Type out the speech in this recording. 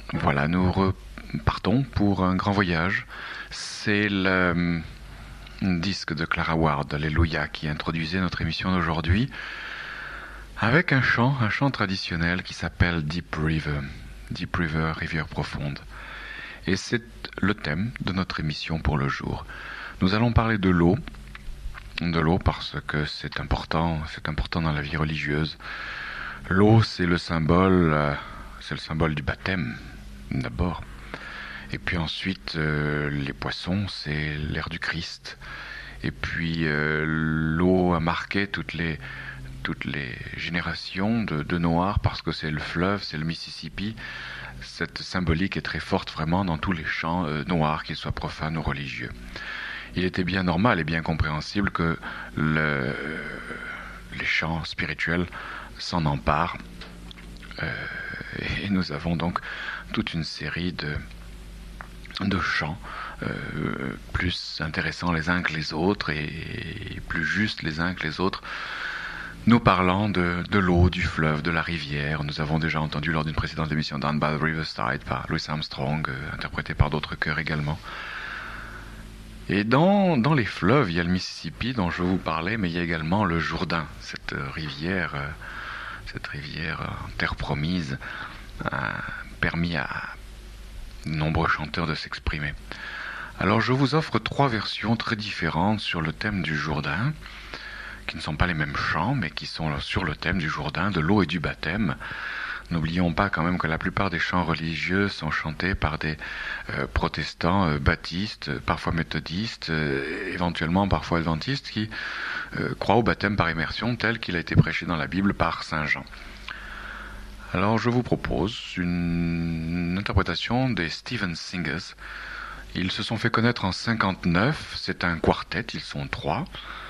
Voilà, nous repartons pour un grand voyage. C'est le disque de Clara Ward, Alléluia, qui introduisait notre émission d'aujourd'hui avec un chant traditionnel qui s'appelle Deep River. Deep River, rivière profonde. Et c'est le thème de notre émission pour le jour. Nous allons parler de l'eau parce que c'est important dans la vie religieuse. L'eau, c'est le symbole du baptême, d'abord. Et puis ensuite, les poissons, c'est l'air du Christ. Et puis, l'eau a marqué toutes les générations de Noirs parce que c'est le fleuve, c'est le Mississippi. Cette symbolique est très forte vraiment dans tous les chants noirs, qu'ils soient profanes ou religieux. Il était bien normal et bien compréhensible que les chants spirituels s'en emparent. Et nous avons donc toute une série de chants plus intéressants les uns que les autres et plus justes les uns que les autres, nous parlant de l'eau, du fleuve, de la rivière. Nous avons déjà entendu lors d'une précédente émission Down by the Riverside par Louis Armstrong, interprété par d'autres chœurs également. Et dans les fleuves, il y a le Mississippi dont je vous parlais, mais il y a également le Jourdain, cette rivière en terre promise, a permis à de nombreux chanteurs de s'exprimer. Alors je vous offre 3 versions très différentes sur le thème du Jourdain, qui ne sont pas les mêmes chants, mais qui sont sur le thème du Jourdain, de l'eau et du baptême. N'oublions pas quand même que la plupart des chants religieux sont chantés par des protestants baptistes, parfois méthodistes, éventuellement parfois adventistes, qui croient au baptême par immersion tel qu'il a été prêché dans la Bible par Saint Jean. Alors je vous propose une interprétation des Stephen Singers. Ils se sont fait connaître en 59, c'est un quartet, ils sont 3.